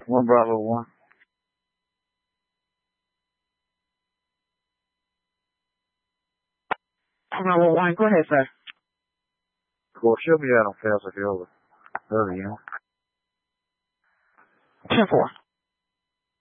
1 Bravo 1. Bravo 1, go ahead, sir. Cool, she'll be out on Felsey Hill. Early, you know. 10-4.